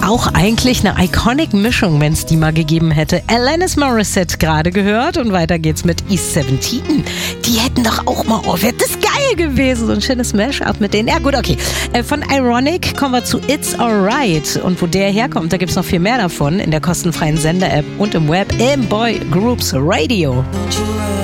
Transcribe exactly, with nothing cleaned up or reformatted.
auch eigentlich eine iconic Mischung, wenn es die mal gegeben hätte. Alanis Morissette gerade gehört und weiter geht's mit East siebzehn. Die hätten doch auch mal, oh, wäre das geil gewesen, so ein schönes Mashup mit denen. Ja gut, okay. Äh, von Ironic kommen wir zu It's Alright. Und wo der herkommt, da gibt's noch viel mehr davon in der kostenfreien Sender-App und im Web im Boy Groups Radio.